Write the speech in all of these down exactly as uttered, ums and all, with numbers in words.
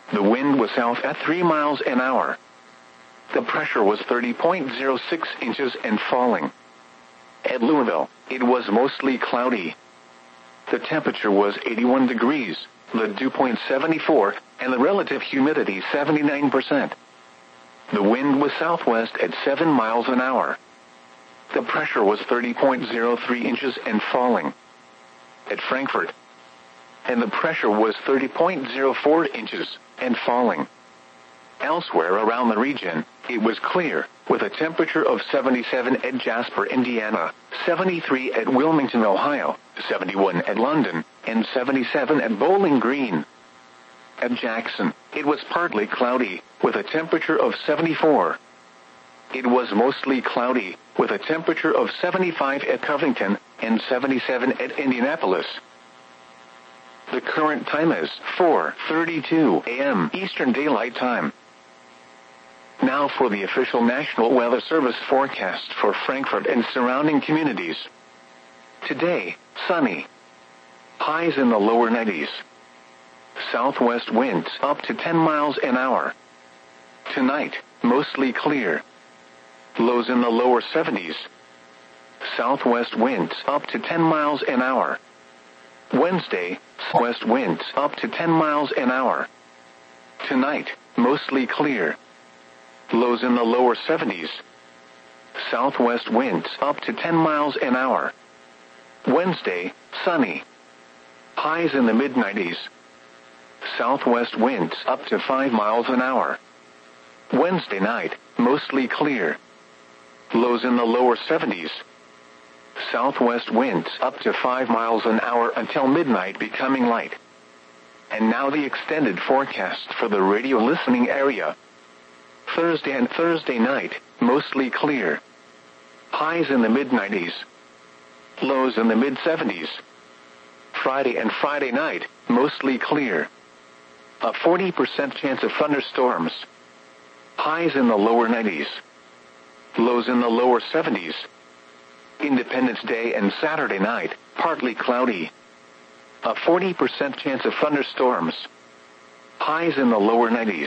The wind was south at three miles an hour. The pressure was thirty point zero six inches and falling. At Louisville, it was mostly cloudy. The temperature was eighty-one degrees, the dew point seventy-four, and the relative humidity seventy-nine percent. The wind was southwest at seven miles an hour. The pressure was thirty point zero three inches and falling. At Frankfort, and the pressure was thirty point zero four inches and falling. Elsewhere around the region, it was clear, with a temperature of seventy-seven at Jasper, Indiana, seventy-three at Wilmington, Ohio, seventy-one at London, and seventy-seven at Bowling Green. At Jackson, it was partly cloudy, with a temperature of seventy-four. It was mostly cloudy, with a temperature of seventy-five at Covington and seventy-seven at Indianapolis. The current time is four thirty-two a m Eastern Daylight Time. Now for the official National Weather Service forecast for Frankfort and surrounding communities. Today, sunny. Highs in the lower nineties. Southwest winds up to ten miles an hour. Tonight, mostly clear. Lows in the lower seventies. Southwest winds up to ten miles an hour. Wednesday, west winds up to ten miles an hour. Tonight, mostly clear. Lows in the lower seventies. Southwest winds up to ten miles an hour. Wednesday, sunny. Highs in the mid nineties. Southwest winds up to five miles an hour. Wednesday night, mostly clear. Lows in the lower seventies. Southwest winds up to five miles an hour until midnight, becoming light. And now the extended forecast for the radio listening area. Thursday and Thursday night, mostly clear. Highs in the mid nineties. Lows in the mid seventies. Friday and Friday night, mostly clear. A forty percent chance of thunderstorms. Highs in the lower nineties. Lows in the lower seventies. Independence Day and Saturday night, partly cloudy. A forty percent chance of thunderstorms. Highs in the lower nineties.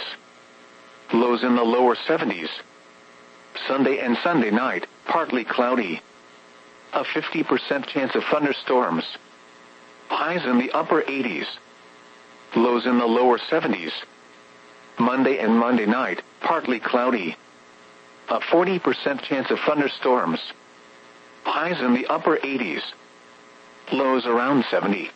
Lows in the lower seventies. Sunday and Sunday night, partly cloudy. A fifty percent chance of thunderstorms. Highs in the upper eighties. Lows in the lower seventies. Monday and Monday night, partly cloudy. A forty percent chance of thunderstorms. Highs in the upper eighties. Lows around seventy.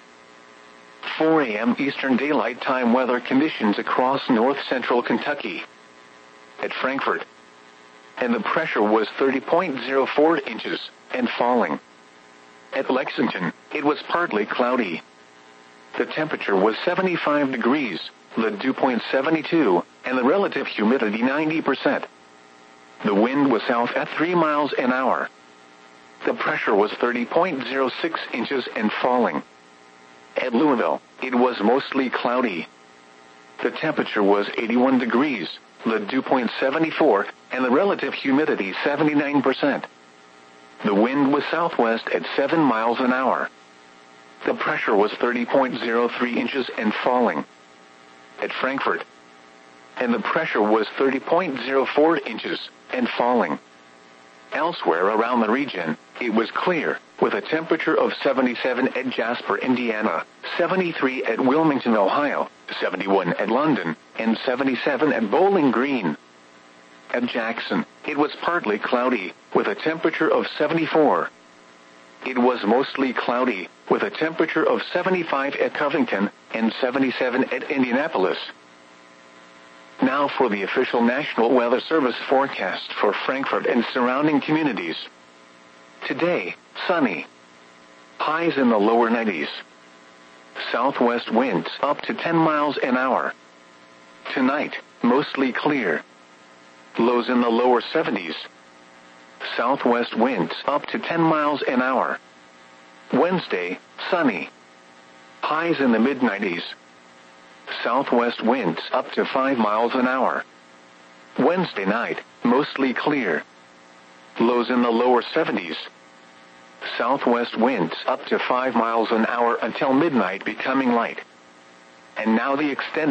four a m Eastern Daylight Time weather conditions across north-central Kentucky. At Frankfort, and the pressure was thirty point zero four inches and falling. At Lexington, it was partly cloudy. The temperature was seventy-five degrees, the dew point seventy-two, and the relative humidity ninety percent. The wind was south at three miles an hour. The pressure was thirty point zero six inches and falling. At Louisville, it was mostly cloudy. The temperature was eighty-one degrees, the dew point seventy-four, and the relative humidity seventy-nine percent. The wind was southwest at seven miles an hour. The pressure was thirty point zero three inches and falling. At Frankfort, and the pressure was thirty point zero four inches and falling. Elsewhere around the region, it was clear, with a temperature of seventy-seven at Jasper, Indiana, seventy-three at Wilmington, Ohio, seventy-one at London, and seventy-seven at Bowling Green. At Jackson, it was partly cloudy, with a temperature of seventy-four. It was mostly cloudy, with a temperature of seventy-five at Covington and seventy-seven at Indianapolis. Now for the official National Weather Service forecast for Frankfort and surrounding communities. Today, sunny. Highs in the lower nineties. Southwest winds up to ten miles an hour. Tonight, mostly clear. Lows in the lower seventies. Southwest winds up to ten miles an hour. Wednesday, sunny. Highs in the mid nineties. Southwest winds up to five miles an hour. Wednesday night, mostly clear. Lows in the lower seventies. Southwest winds up to five miles an hour until midnight, becoming light. And now the extended